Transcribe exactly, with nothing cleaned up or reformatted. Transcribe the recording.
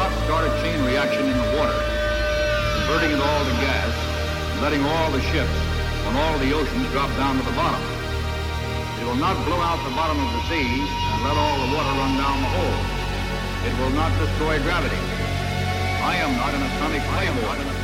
not start a chain reaction in the water, converting it all to gas, and letting all the ships on all the oceans drop down to the bottom. It will not blow out the bottom of the sea and let all the water run down the hole. It will not destroy gravity. I am not an atomic playboy.